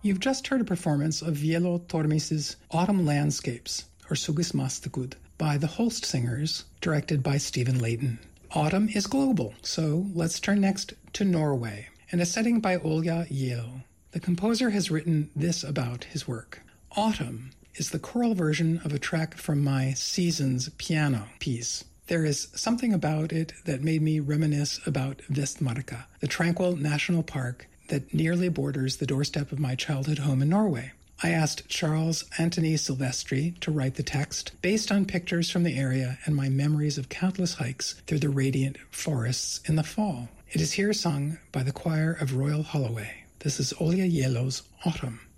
You've just heard a performance of Vielo Tormis's Autumn Landscapes, or Sugismastakud, by the Holst Singers, directed by Stephen Layton. Autumn is global, so let's turn next to Norway, in a setting by Olja Gielo. The composer has written this about his work. Autumn is the choral version of a track from my Seasons piano piece. There is something about it that made me reminisce about Vestmarka, the tranquil national park that nearly borders the doorstep of my childhood home in Norway. I asked Charles Anthony Silvestri to write the text based on pictures from the area and my memories of countless hikes through the radiant forests in the fall. It is here sung by the choir of Royal Holloway. This is Olja Gielo's Autumn.